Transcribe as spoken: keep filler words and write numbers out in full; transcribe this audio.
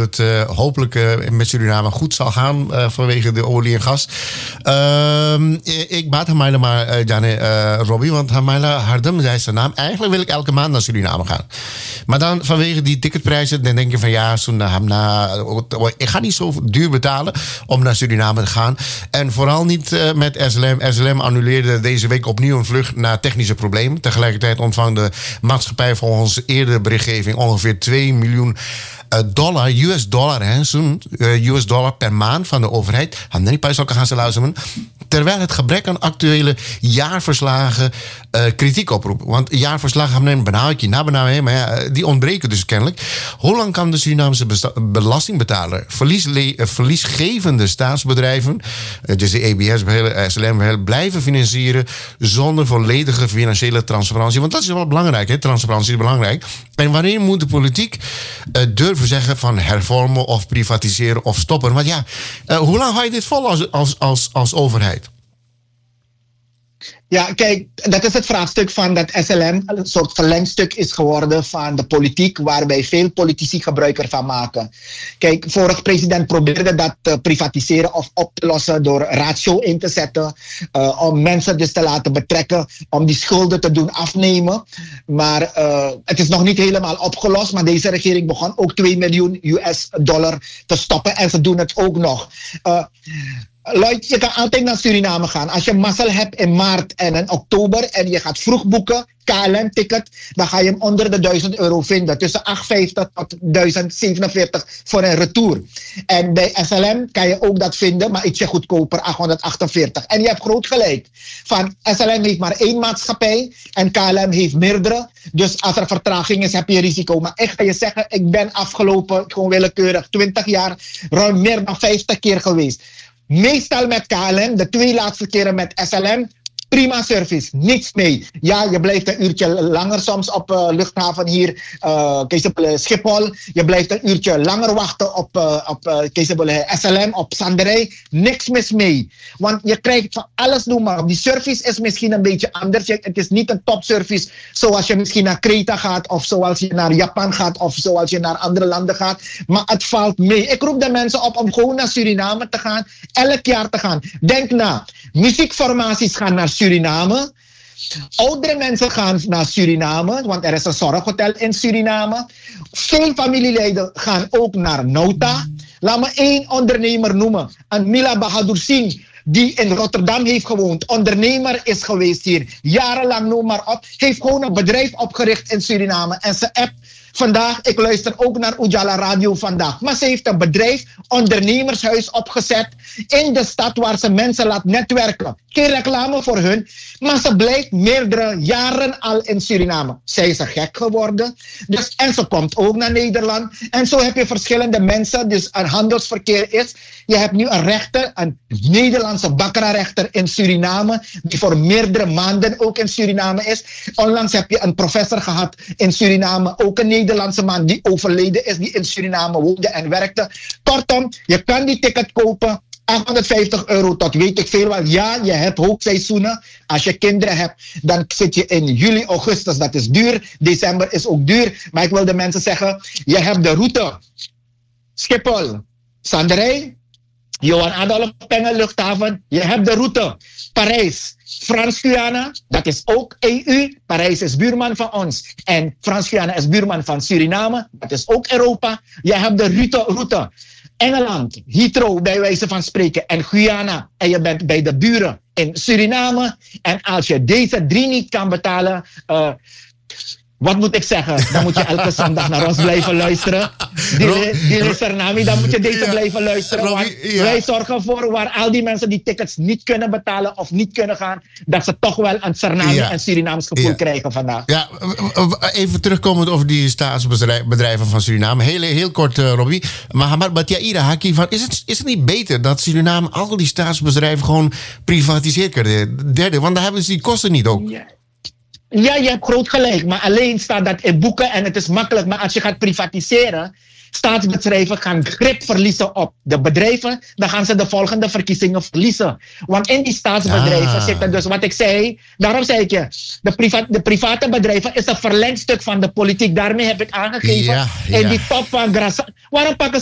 het uh, hopelijk uh, met Suriname goed zal gaan uh, vanwege de olie en gas. Uh, ik baat Hamaila maar, uh, Jane, uh, Robbie, want Hamaila Hardem zei zijn naam. Eigenlijk wil ik elke maand naar Suriname gaan. Maar dan vanwege die ticketprijzen, dan denk je van ja, ik ga niet zo duur betalen om naar Suriname te gaan. En vooral niet uh, met S L M. S L M annuleerde deze week opnieuw een vlucht na technische problemen. Tegelijkertijd ontvangt de maatschappij volgens eerdere berichtgeving ongeveer twee miljoen dollar, U S dollar, hè, zo'n U S dollar per maand van de overheid. Gaan ze luisteren. Terwijl het gebrek aan actuele jaarverslagen uh, kritiek oproept. Want jaarverslagen hebben benauwd, na benauwd, maar ja, die ontbreken dus kennelijk. Hoe lang kan de Surinaamse belastingbetaler verliesle- verliesgevende staatsbedrijven, uh, dus de A B S, S L M, blijven financieren zonder volledige financiële transparantie? Want dat is wel belangrijk, hè? Transparantie is belangrijk. En wanneer moet de politiek uh, durven zeggen van hervormen of privatiseren of stoppen? Want ja, uh, hoe lang ga je dit vol als, als, als, als overheid? Ja, kijk, dat is het vraagstuk van dat S L M een soort verlengstuk is geworden van de politiek, waarbij veel politici gebruik ervan maken. Kijk, vorig president probeerde dat te privatiseren of op te lossen door ratio in te zetten, uh, om mensen dus te laten betrekken, om die schulden te doen afnemen. Maar uh, het is nog niet helemaal opgelost, maar deze regering begon ook twee miljoen U S dollar te stoppen en ze doen het ook nog. Uh, Lloyd, je kan altijd naar Suriname gaan. Als je mazzel hebt in maart en in oktober en je gaat vroeg boeken, K L M-ticket, dan ga je hem onder de duizend euro vinden. Tussen achthonderdvijftig tot duizend zevenenveertig voor een retour. En bij S L M kan je ook dat vinden, maar ietsje goedkoper, achthonderdachtenveertig. En je hebt groot gelijk. Van S L M heeft maar één maatschappij en K L M heeft meerdere. Dus als er vertraging is, heb je risico. Maar ik ga je zeggen, ik ben afgelopen, gewoon willekeurig, twintig jaar, ruim meer dan vijftig keer geweest. Meestal met K L M, de twee laatste keren met S L M, prima service, niks mee. Ja, je blijft een uurtje langer soms op uh, luchthaven hier, uh, Schiphol. Je blijft een uurtje langer wachten op, uh, op uh, S L M, op Sanderij. Niks mis mee. Want je krijgt van alles, noem maar op. Die service is misschien een beetje anders. Het is niet een topservice zoals je misschien naar Kreta gaat, of zoals je naar Japan gaat, of zoals je naar andere landen gaat. Maar het valt mee. Ik roep de mensen op om gewoon naar Suriname te gaan, elk jaar te gaan. Denk na, muziekformaties gaan naar Suriname. Oudere mensen gaan naar Suriname, want er is een zorghotel in Suriname. Veel familieleden gaan ook naar Nota. Laat me één ondernemer noemen. Een Mila Bahadur Singh, die in Rotterdam heeft gewoond. Ondernemer is geweest hier. Jarenlang, noem maar op. Heeft gewoon een bedrijf opgericht in Suriname. En ze app vandaag, ik luister ook naar Ujala Radio vandaag. Maar ze heeft een bedrijf, ondernemershuis opgezet in de stad waar ze mensen laat netwerken. Geen reclame voor hun, maar ze blijft meerdere jaren al in Suriname. Zij is er gek geworden. Dus, en ze komt ook naar Nederland. En zo heb je verschillende mensen. Dus een handelsverkeer is. Je hebt nu een rechter, een Nederlandse bakkerrechter in Suriname, die voor meerdere maanden ook in Suriname is. Onlangs heb je een professor gehad in Suriname, ook een Nederlandse man die overleden is, die in Suriname woonde en werkte. Kortom, je kan die ticket kopen. achthonderdvijftig euro tot weet ik veel wat. Ja, je hebt hoogseizoenen. Als je kinderen hebt, dan zit je in juli, augustus. Dat is duur. December is ook duur. Maar ik wil de mensen zeggen, je hebt de route Schiphol, Sanderij, Johan Adolf Pengel luchthaven. Je hebt de route Parijs, Frans-Guyana. Dat is ook E U. Parijs is buurman van ons. En Frans-Guyana is buurman van Suriname. Dat is ook Europa. Je hebt de route, route Engeland, Heathrow bij wijze van spreken, en Guyana. En je bent bij de buren in Suriname. En als je deze drie niet kan betalen, uh, wat moet ik zeggen? Dan moet je elke zondag naar ons blijven luisteren. Die Sernami, dan moet je deze ja, blijven luisteren. Want ja. Wij zorgen voor waar al die mensen die tickets niet kunnen betalen of niet kunnen gaan, dat ze toch wel een Sernami ja. en Surinaams gevoel ja. krijgen vandaag. Ja, even terugkomend over die staatsbedrijven van Suriname. Heel, heel kort, uh, Robbie. Maar Batjaira Haki, van, is, het, is het niet beter dat Suriname al die staatsbedrijven gewoon privatiseert? Derde, want dan hebben ze die kosten niet ook. Ja. Ja, je hebt groot gelijk, maar alleen staat dat in boeken en het is makkelijk. Maar als je gaat privatiseren, staatsbedrijven gaan grip verliezen op de bedrijven, dan gaan ze de volgende verkiezingen verliezen. Want in die staatsbedrijven ah. zitten dus, wat ik zei, daarom zei ik je, de, priva- de private bedrijven is een verlengstuk van de politiek. Daarmee heb ik aangegeven, ja, ja. in die top van Grasa. Waarom pakken